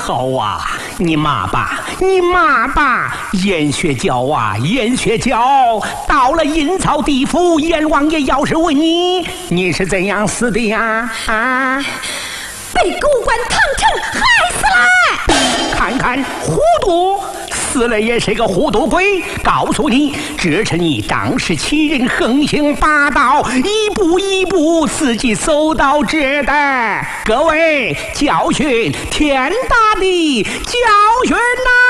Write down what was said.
好啊，你骂吧，你骂吧，严学蛟啊，严学蛟，到了阴曹地府，阎王爷要是问你，你是怎样死的呀？啊， 被狗官唐城害死了！ 看看糊涂，死了也是个糊涂鬼。告诉你，这是你当时欺人横行霸道，一步一步自己走到这的。各位，教训天大的教训呐！